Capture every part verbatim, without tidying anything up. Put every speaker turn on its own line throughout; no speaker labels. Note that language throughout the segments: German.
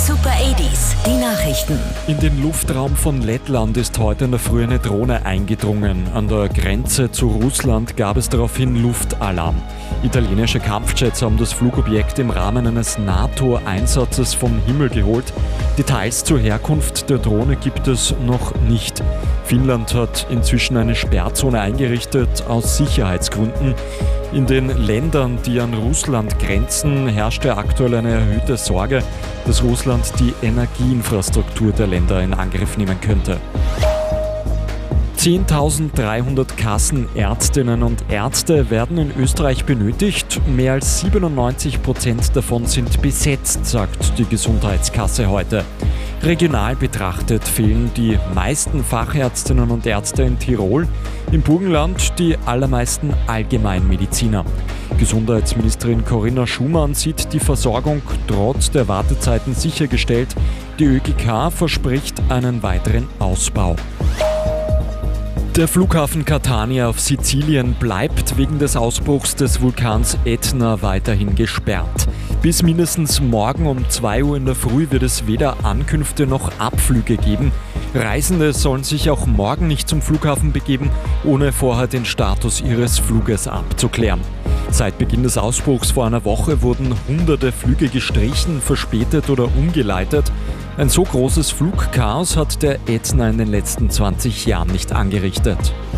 Super achtziger, die Nachrichten.
In den Luftraum von Lettland ist heute in der Früh eine Drohne eingedrungen. An der Grenze zu Russland gab es daraufhin Luftalarm. Italienische Kampfjets haben das Flugobjekt im Rahmen eines NATO-Einsatzes vom Himmel geholt. Details zur Herkunft der Drohne gibt es noch nicht. Finnland hat inzwischen eine Sperrzone eingerichtet aus Sicherheitsgründen. In den Ländern, die an Russland grenzen, herrschte aktuell eine erhöhte Sorge, dass Russland die Energieinfrastruktur der Länder in Angriff nehmen könnte. zehntausenddreihundert Kassenärztinnen und Ärzte werden in Österreich benötigt. Mehr als siebenundneunzig Prozent davon sind besetzt, sagt die Gesundheitskasse heute. Regional betrachtet fehlen die meisten Fachärztinnen und Ärzte in Tirol, im Burgenland die allermeisten Allgemeinmediziner. Gesundheitsministerin Corinna Schumann sieht die Versorgung trotz der Wartezeiten sichergestellt. Die ÖGK verspricht einen weiteren Ausbau. Der Flughafen Catania auf Sizilien bleibt wegen des Ausbruchs des Vulkans Ätna weiterhin gesperrt. Bis mindestens morgen um zwei Uhr in der Früh wird es weder Ankünfte noch Abflüge geben. Reisende sollen sich auch morgen nicht zum Flughafen begeben, ohne vorher den Status ihres Fluges abzuklären. Seit Beginn des Ausbruchs vor einer Woche wurden hunderte Flüge gestrichen, verspätet oder umgeleitet. Ein so großes Flugchaos hat der Ätna in den letzten zwanzig Jahren nicht angerichtet.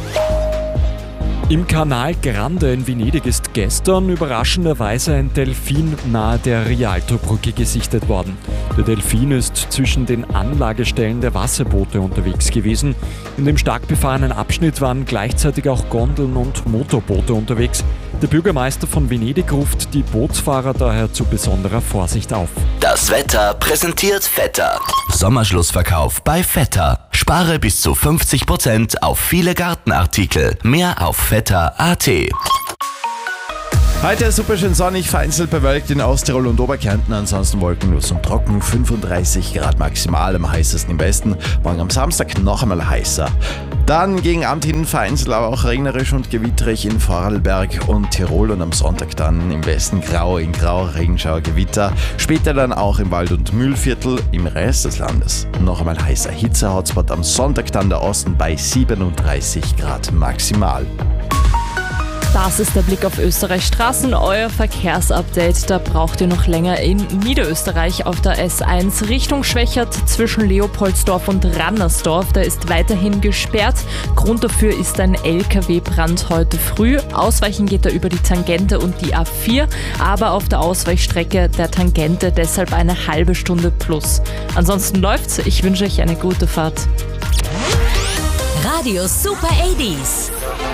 Im Canal Grande in Venedig ist gestern überraschenderweise ein Delfin nahe der Rialtobrücke gesichtet worden. Der Delfin ist zwischen den Anlagestellen der Wasserboote unterwegs gewesen. In dem stark befahrenen Abschnitt waren gleichzeitig auch Gondeln und Motorboote unterwegs. Der Bürgermeister von Venedig ruft die Bootsfahrer daher zu besonderer Vorsicht auf.
Das Wetter präsentiert Vetter. Sommerschlussverkauf bei Vetter. Spare bis zu fünfzig Prozent auf viele Gartenartikel. Mehr auf vetter punkt a t.
Heute super schön sonnig, vereinzelt bewölkt in Osttirol und Oberkärnten, ansonsten wolkenlos und trocken, fünfunddreißig Grad maximal, am heißesten im Westen. Morgen am Samstag noch einmal heißer. Dann gegen Abend hin vereinzelt aber auch regnerisch und gewitterig in Vorarlberg und Tirol und am Sonntag dann im Westen grau in grau, Regenschauer, Gewitter. Später dann auch im Wald- und Mühlviertel, im Rest des Landes noch einmal heißer. Hitze-Hotspot am Sonntag dann der Osten bei siebenunddreißig Grad maximal.
Das ist der Blick auf Österreich Straßen, euer Verkehrsupdate. Da braucht ihr noch länger in Niederösterreich auf der S eins Richtung Schwächert zwischen Leopoldsdorf und Rannersdorf. Da ist weiterhin gesperrt. Grund dafür ist ein L K W-Brand heute früh. Ausweichen geht da über die Tangente und die A vier, aber auf der Ausweichstrecke der Tangente deshalb eine halbe Stunde plus. Ansonsten läuft's. Ich wünsche euch eine gute Fahrt.
Radio Super achtziger.